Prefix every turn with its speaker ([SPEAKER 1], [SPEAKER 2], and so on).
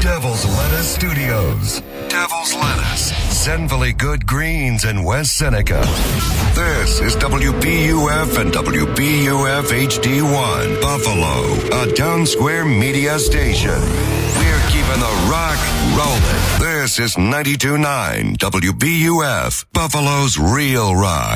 [SPEAKER 1] Devil's Lettuce Studios. Devil's Lettuce, Zenville Good Greens in West Seneca. This is WPUF and WPUF HD1, Buffalo, a Town Square media station. We're keeping the rock rolling. This is 92.9 WPUF, Buffalo's Real Rock.